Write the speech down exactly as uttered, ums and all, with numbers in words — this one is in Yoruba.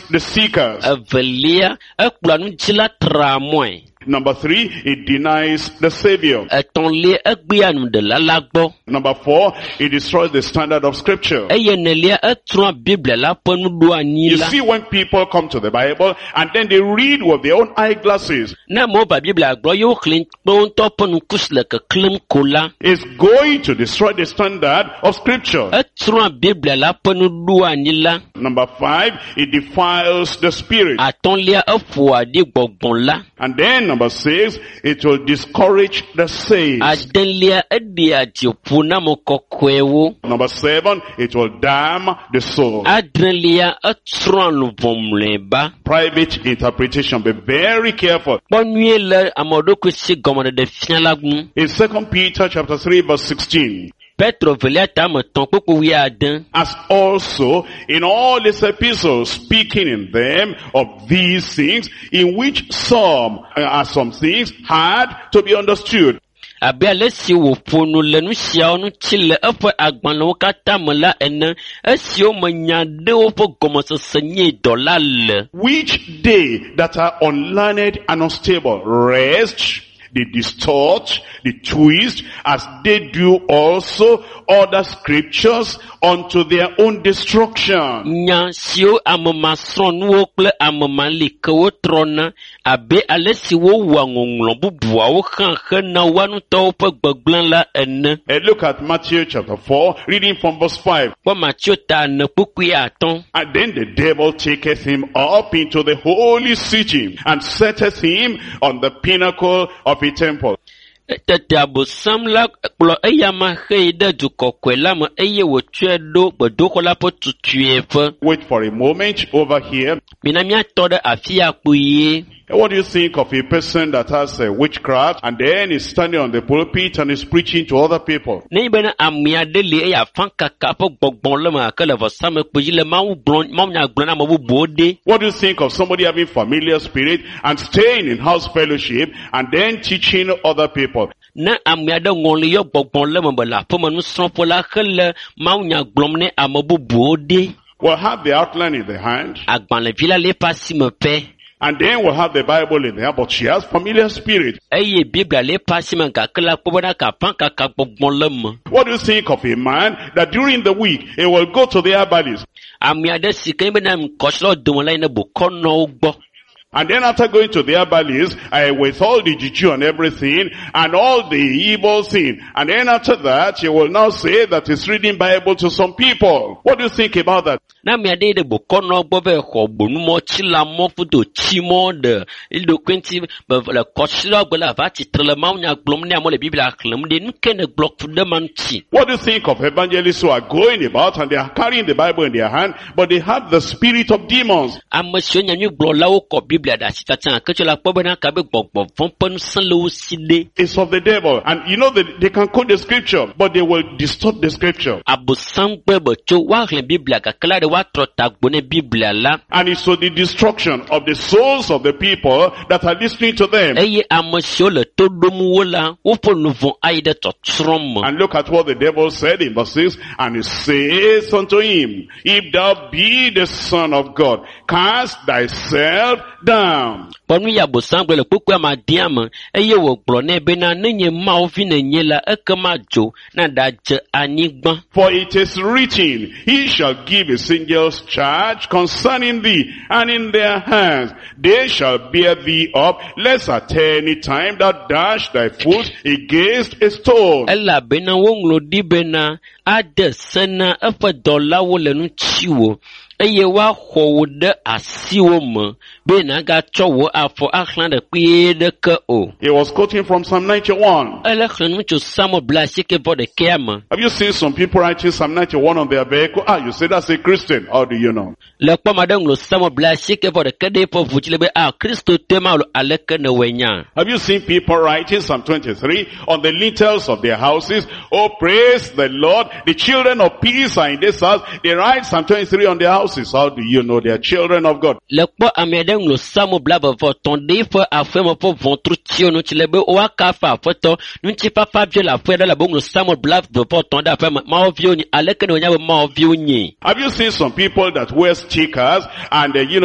the seekers. Avelia, ekplanu jila tramoi. Number three, it denies the Savior. Etonlie egbianu de la lagbo. Number four, it destroys the standard of Scripture. Eyenelia etron Bible la ponu do You anila. see, when people come to the Bible and then they read with their own eyeglasses, Na mo ba Bible agbo yo clean bon to ponu kusle ke klem kola. it's going to destroy the standard of Scripture. Etron Bible la ponu do anila. Number five, it defiles the spirit. Atonlia efo adi gbogbon la. And then number six, it will discourage the saved. Adenlia edi adiopu na mo kokwewo. Number seven, it will damn the soul. Adrelia etron luvomleba. Private interpretation, be very careful. Bonue le amodoko si gomode de fialagun. In Second Peter chapter three verse sixteen, Petro velia ta me ton koko wi aden. as also in all his epistles, speaking in them of these things, in which some uh, are some things hard to be understood. Abe alesi wo ponu le nu sia onu chile efe agbanlo kata mala ene esi o manya de wo fo gomosese nye dola le. Which they that are unlearned and unstable wrest, they distort, they twist, as they do also other scriptures unto their own destruction. Nya sio amama son wo kple amama like wo trona abe alesi wo wangonglo bubua wo kan khana wanu to pe gbeglan la ene. And look at Matthew chapter four, reading from verse five. Kwa Matthew ta ne puku aton. And then the devil taketh him up into the holy city, and setteth him on the pinnacle of a temple. Tete abosam la kplo eyama hei de du kokwe la me eye wo tue do gbedoko la po tutue fe. Wait for a moment over here. Mina mia to de afi akpuye. What do you think of a person that has uh, witchcraft and then is standing on the pulpit and is preaching to other people? Ne bena amia de le ya fanka ka po gbogbon le ma ka le vosam kpuji le ma wu blon ma nya gbon na ma bu bode. What do you think of somebody having familiar spirit and staying in house fellowship and then teaching other people? Na amia de ngoli yo gbogbon le ma be la po manu sron po la khele ma nya glom ne amabu bode. We'll have the outline in the hand. Agban le vila le pasi me pe. And then we'll have the Bible in there, but she has familiar spirit. Eye Bible le pasi me ka kala po na ka pan ka ka gbogbon le mo. What do you think of a man that during the week he will go to the herbalist? Amia de sikan be na mkoslo do la ina bo kono gbo. And then after going to the herbalist, uh, with all the juju and everything, and all the evil thing, and then after that, you will now say that he's reading Bible to some people. What do you think about that? Na mi ade de bo kono gbo be ko bonu mo chila mo fudo chi mo de il do kwenti be le koslo gbo la va titre le ma nya glom ne mo le Bible aklem de nke ne block fu de man chi. What do you think of evangelists who are going about and they are carrying the Bible in their hand, but they have the spirit of demons? Amasio nya mi gbo la wo ko Bible da sitatan ke chola po be na ka be gbogbo fon ponu san le wo side. It's of the devil. And you know that they can quote the scripture, but they will distort the scripture. Abosam gbe bo cho wa hlen Bible ka kala de wa trota gbo ne Bible la. And it's to the destruction of the souls of the people that are listening to them. Eye amasio le to domu wo la wo po nu von aide to trom. And look at what the devil said in verse six. And he says unto him, if thou be the Son of God, cast thyself down. Ponu ya bosam gbe le poku ma diam eye wo gbro na be na nenye ma ofi na nye la ekema jo na da je anigban. For it is written, he shall give his angels charge concerning thee, and in their hands they shall bear thee up, lest at any time thou dash thy foot against a stone. Ela be na wo nglo di be na ade sena efe dola wo le nu chiwo. Eye wa ho de asiwo mo be na ga chowo afo akhlan de pe de ke o. He was quoting from Psalm ninety-one. Ele khnu cho samo blasi ke bo de kema. Have you seen some people writing Psalm ninety-one on their vehicle? Ah, you say that's a Christian. How do you know? Le kwa madanglo samo blasi ke bo de ke de po vutile be ah Christo tema lo aleke ne wenya. Have you seen people writing Psalm twenty-three on the lintels of their houses? Oh, praise the Lord. The children of peace are in this house. They write Psalm twenty-three on their houses. How do you know they are children of God? Le kwa amedanglo samo blaba vo tonde fo afemo po vontru tio no chilebe o aka fa foto nunchi papa bie la fo la bonglo samo blaba vo tonde afema ma ovio ni aleke no nya ma ovio ni. Have you seen some people that wear stickers and uh, you know